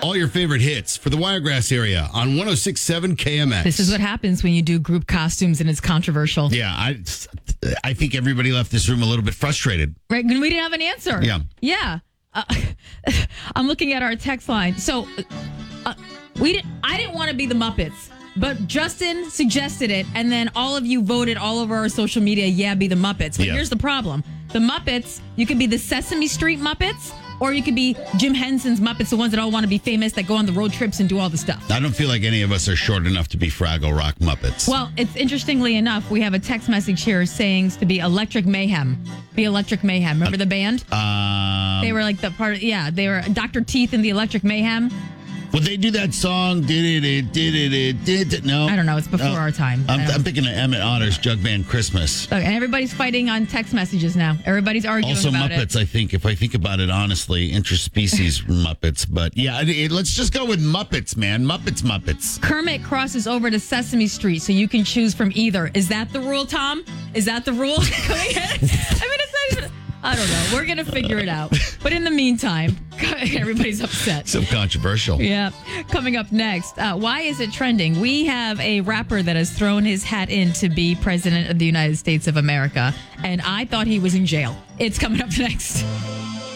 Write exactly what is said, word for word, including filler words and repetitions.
all your favorite hits for the Wiregrass area on one oh six point seven K M X. This is what happens when you do group costumes and it's controversial. Yeah, I, I think everybody left this room a little bit frustrated. Right? We didn't have an answer. Yeah. Yeah. Uh, I'm looking at our text line. So uh, we didn't, I didn't want to be the Muppets, but Justin suggested it, and then all of you voted all over our social media, yeah, be the Muppets. But Yeah. here's the problem. The Muppets, you could be the Sesame Street Muppets, or you could be Jim Henson's Muppets, the ones that all want to be famous, that go on the road trips and do all the stuff. I don't feel like any of us are short enough to be Fraggle Rock Muppets. Well, it's interestingly enough, we have a text message here saying to be Electric Mayhem. Be Electric Mayhem. Remember the band? um, They were like the part of, yeah, they were Doctor Teeth and the Electric Mayhem. would they do that song? Did it, did it, did it? No. I don't know. It's before No. our time. I'm, I don't- I'm thinking of Emmett Otter's Jug Band Christmas. Look, and everybody's fighting on text messages now. Everybody's arguing Also about Muppets, it. I think, if I think about it honestly, interspecies Muppets. But yeah, it, it- let's just go with Muppets, man. Muppets, Muppets. Kermit crosses over to Sesame Street, so you can choose from either. Is that the rule, Tom? Is that the rule? I mean, it's not even... I don't know. We're going to figure it out. But in the meantime, everybody's upset. So controversial. Yeah. Coming up next, uh, why is it trending? We have a rapper that has thrown his hat in to be president of the United States of America, and I thought he was in jail. It's coming up next.